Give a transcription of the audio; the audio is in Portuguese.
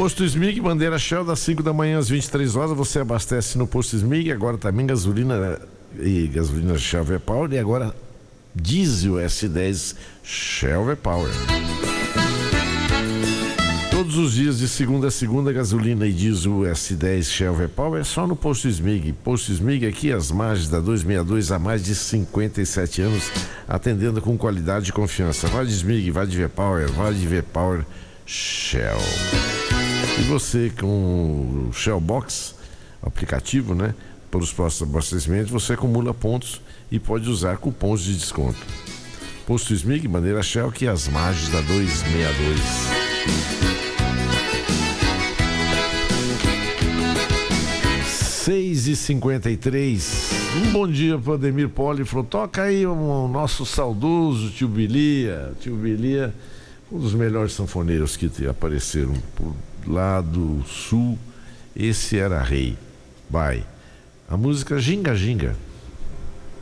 Posto Smig, bandeira Shell, das 5 da manhã às 23 horas. Você abastece no Posto Smig. Agora também gasolina Shell V-Power. E agora diesel S10 Shell V-Power. Todos os dias, de segunda a segunda, gasolina e diesel S10 Shell V-Power é só no Posto Smig. Posto Smig aqui, às margens da 262, há mais de 57 anos, atendendo com qualidade e confiança. Vai de Smig, vai de V-Power, vai de V-Power Shell. E você com o Shell Box, aplicativo, né? Para os próximos abastecimentos, você acumula pontos e pode usar cupons de desconto. Posto Smig, bandeira Shell, aqui às margens da 262. 6h53. Um bom dia para o Ademir Poli. Falou: toca aí o nosso saudoso Tio Bilia. Tio Bilia, um dos melhores sanfoneiros que apareceram por lá do sul. Esse era rei. Vai. A música Ginga Ginga.